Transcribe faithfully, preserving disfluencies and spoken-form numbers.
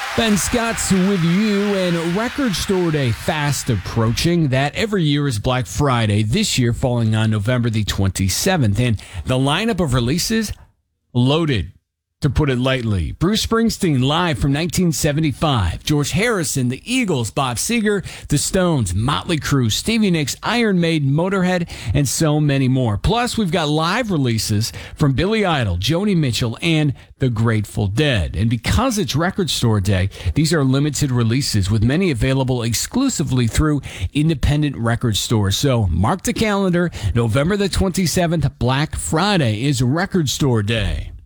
Ben Scott's with you, and Record Store Day fast approaching. That every year is Black Friday, this year falling on November the twenty-seventh. And the lineup of releases, loaded, to put it lightly. Bruce Springsteen live from nineteen seventy-five. George Harrison, the Eagles, Bob Seger, the Stones, Motley Crue, Stevie Nicks, Iron Maiden, Motorhead, and so many more. Plus, we've got live releases from Billy Idol, Joni Mitchell, and the Grateful Dead. And because it's Record Store Day, these are limited releases with many available exclusively through independent record stores. So mark the calendar. November the twenty-seventh, Black Friday is Record Store Day.